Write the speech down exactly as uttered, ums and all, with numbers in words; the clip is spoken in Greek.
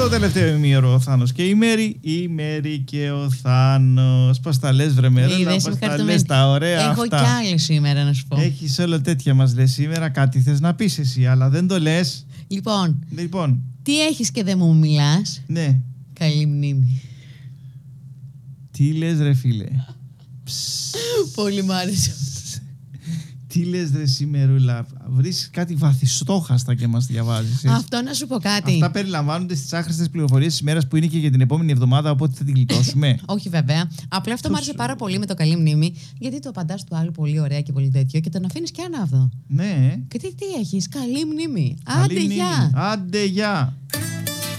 Στο τελευταίο ημίωρο ο Θάνος και η Μέρη, η Μέρη και ο Θάνος. Πώς τα λες βρε Μερέλα, πώς τα λες τα ωραία Έχω αυτά. Έχω κι άλλη σήμερα να σου πω. Έχεις όλο τέτοια μας λες σήμερα, κάτι θες να πεις εσύ, αλλά δεν το λες. Λοιπόν, Λοιπόν. τι έχεις και δεν μου μιλάς? Ναι. Καλή μνήμη. Τι λες ρε φίλε. Πολύ μ' άρεσε. Τι λες ρε Μερούλα, βρίσκεις κάτι βαθιστόχαστα και μας διαβάζεις. Αυτό να σου πω κάτι. Αυτά περιλαμβάνονται στις άχρηστες πληροφορίες της ημέρας που είναι και για την επόμενη εβδομάδα, οπότε θα την γλιτώσουμε. Όχι βέβαια. Απλά αυτό μου άρεσε πάρα πολύ με το καλή μνήμη, γιατί το απαντάς του άλλου πολύ ωραία και πολύ τέτοιο και τον αφήνεις και ανάβδο. Ναι. Και τι, τι έχεις, καλή μνήμη. Καλή Άντε μνήμη. γεια. Άντε γεια.